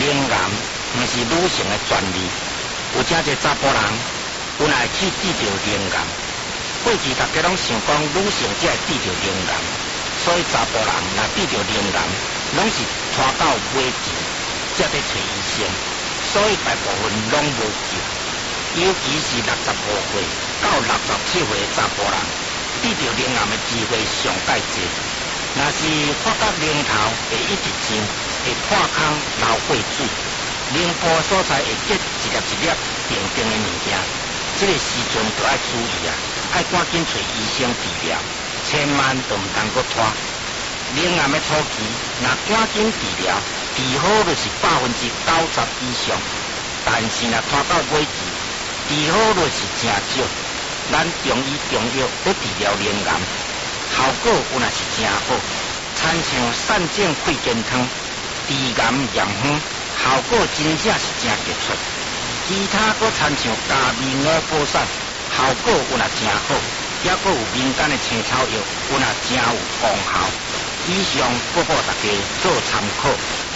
癌毋是女性的专利，有真侪查甫人有来去治疗灵癌。过去大家拢想讲女性才会治疗灵癌，所以查甫人若治疗灵癌，拢是拖到尾期才得找医生，所以大部分拢无救。尤其是65岁到67岁的查甫人，治疗灵癌的机会上介济。若是发觉龙头会一直上，会破空流血水，淋巴所在会结一粒一粒定定的物件，这个时阵就要注意啊，要赶紧找医生治疗，千万都唔通搁拖。灵癌的初期，若赶紧治疗，治好就是90%以上，但是若拖到尾期，治好就是真少。咱中医中药在治疗灵癌，效果有若是真好，参像散症肺健汤、治癌验方，效果真正是真杰出。其他搁参像加面鹅补散，效果有若真好，也搁有民间的青草药，有若真有功效。以上播报大家做参考。